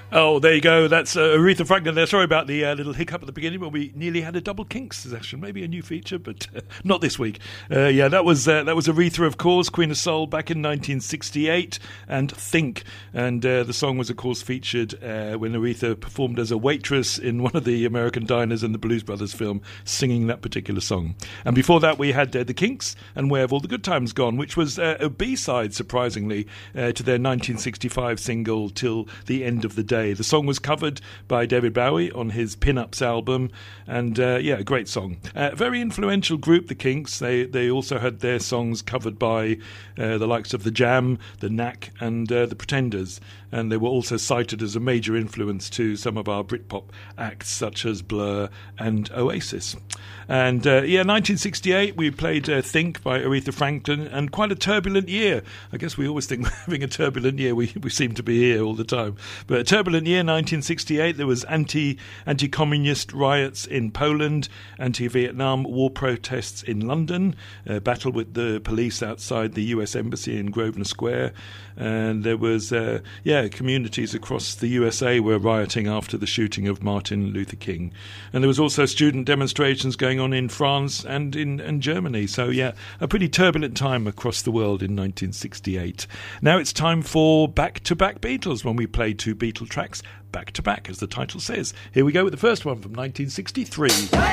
Oh, there you go. That's Aretha Franklin there. Sorry about the little hiccup at the beginning, but we nearly had a double Kinks session. Maybe a new feature, but not this week. That was Aretha, of course, Queen of Soul, back in 1968, and Think. And the song was, of course, featured when Aretha performed as a waitress in one of the American diners in the Blues Brothers film, singing that particular song. And before that, we had the Kinks and Where Have All the Good Times Gone, which was a B-side, surprisingly, to their 1965 single, Till the End of the Day. The song was covered by David Bowie on his Pin-Ups album, and a great song. Very influential group, the Kinks. They also had their songs covered by the likes of The Jam, The Knack, and The Pretenders, and they were also cited as a major influence to some of our Britpop acts such as Blur and Oasis. And 1968, we played Think by Aretha Franklin, and quite a turbulent year. I guess we always think we're having a turbulent year. We seem to be here all the time. But a turbulent year, 1968, there was anti-communist riots in Poland, anti-Vietnam war protests in London, a battle with the police outside the US Embassy in Grosvenor Square, and there was, communities across the USA were rioting after the shooting of Martin Luther King. And there was also student demonstrations going on in France and in Germany. So, a pretty turbulent time across the world in 1968. Now it's time for Back-to-Back Beatles, when we play two Beatle tracks back-to-back, as the title says. Here we go with the first one from 1963.